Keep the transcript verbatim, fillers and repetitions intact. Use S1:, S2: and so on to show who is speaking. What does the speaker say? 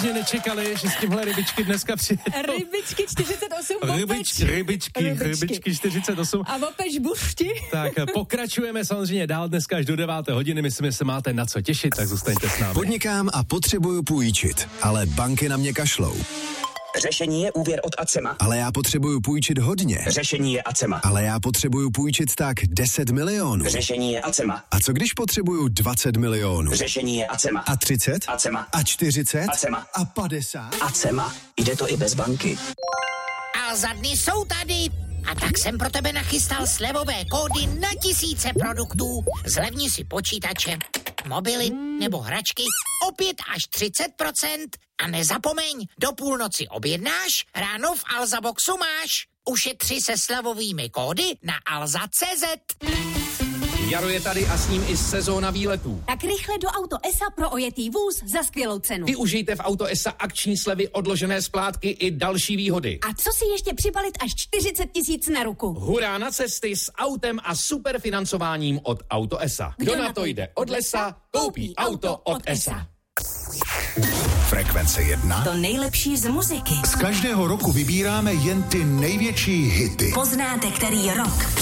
S1: vážně nečekali, že s tímhle rybičky dneska přijedou.
S2: Rybičky čtyřicet osm, opeč.
S1: Rybičky, rybičky, rybičky, rybičky čtyřicet osm.
S2: A opeč buřti.
S1: Tak pokračujeme samozřejmě dál dneska až do deváté hodiny. Myslím, že se máte na co těšit, tak zůstaňte s námi.
S3: Podnikám a potřebuju půjčit, ale banky na mě kašlou.
S4: Řešení je úvěr od Acema.
S3: Ale já potřebuju půjčit hodně.
S4: Řešení je Acema.
S3: Ale já potřebuju půjčit tak deset milionů.
S4: Řešení je Acema.
S3: A co když potřebuju dvacet milionů?
S4: Řešení je Acema.
S3: A třicet?
S4: Acema.
S3: A čtyřicet?
S4: Acema.
S3: A padesát?
S4: Acema. Jde to i bez banky.
S5: A za dny jsou tady. A tak jsem pro tebe nachystal slevové kódy na tisíce produktů. Zlevni si počítače, mobily nebo hračky o pět až třicet procent. A nezapomeň, do půlnoci objednáš, ráno v Alza Boxu máš. Ušetři se slevovými kódy na alza tečka cé zet.
S6: Jaro je tady a s ním i sezóna výletů.
S2: Tak rychle do Auto es a pro ojetý vůz za skvělou cenu.
S6: Využijte v Auto es a akční slevy, odložené splátky i další výhody.
S2: A co si ještě přibalit až čtyřicet tisíc na ruku?
S6: Hurá na cesty s autem a superfinancováním od Auto es a. Kdo, Kdo na to jde od lesa, koupí auto od es a.
S3: Frekvence jedna.
S7: To nejlepší z muziky.
S8: Z každého roku vybíráme jen ty největší hity.
S7: Poznáte, který rok